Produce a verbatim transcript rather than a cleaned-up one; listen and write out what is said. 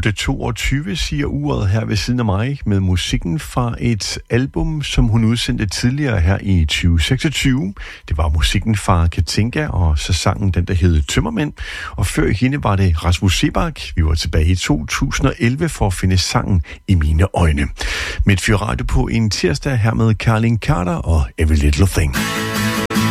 otte toogtyve siger uret her ved siden af mig med musikken fra et album, som hun udsendte tidligere her i tyve seksogtyve. Det var musikken fra Katinka, og så sangen den, der hed Tømmermænd. Og før hende var det Rasmus Seebach. Vi var tilbage i to tusind og elleve for at finde sangen I mine øjne. Med et fyrradio på en tirsdag her med Carlin Carter og Every Little Thing.